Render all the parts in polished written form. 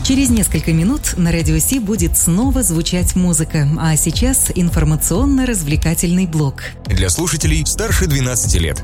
Через несколько минут на Радио Си будет снова звучать музыка, а сейчас информационно-развлекательный блок. Для слушателей старше 12 лет.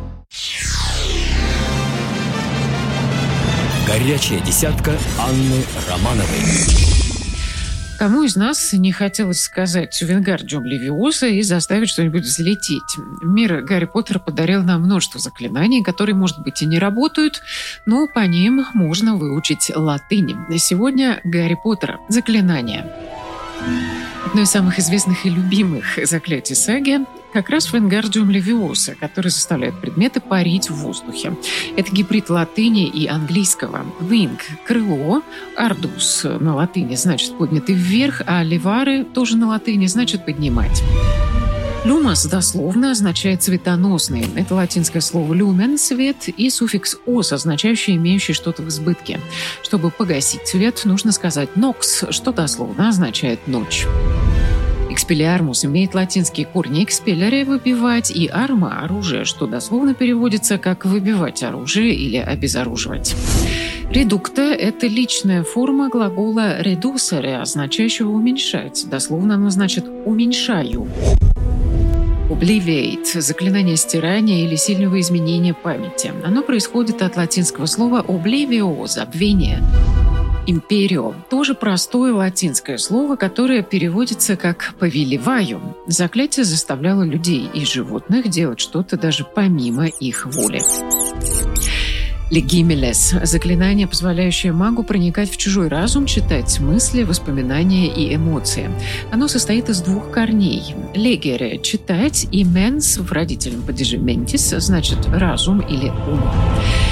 Горячая десятка Анны Романовой. Кому из нас не хотелось сказать «Вингардиум Левиоса» и заставить что-нибудь взлететь? Мир Гарри Поттера подарил нам множество заклинаний, которые, может быть, и не работают, но по ним можно выучить латынь. Сегодня Гарри Поттера. Заклинания. Одно из самых известных и любимых заклятий саги как раз Вингардиум Левиоса, который заставляет предметы парить в воздухе. Это гибрид латыни и английского. Wing – крыло, ardus на латыни значит поднятый вверх, а levare тоже на латыни значит поднимать. Люмос дословно означает «цветоносный». Это латинское слово «люмен» – «свет» и суффикс «ос», означающий «имеющий что-то в избытке». Чтобы погасить свет, нужно сказать «nox», что дословно означает «ночь». Экспеллиармус имеет латинские корни «expellere» – «выбивать» и «arma» – «оружие», что дословно переводится как «выбивать оружие» или «обезоруживать». Редукта – это личная форма глагола «reducere», означающего «уменьшать». Дословно оно значит «уменьшаю». Obliviate – заклинание стирания или сильного изменения памяти. Оно происходит от латинского слова «oblivio» – «забвение». Imperio – тоже простое латинское слово, которое переводится как «повелеваю». Заклятие заставляло людей и животных делать что-то даже помимо их воли. Legimeles – заклинание, позволяющее магу проникать в чужой разум, читать мысли, воспоминания и эмоции. Оно состоит из двух корней. Legere – читать, и mens в родительном падеже mentis значит разум или ум.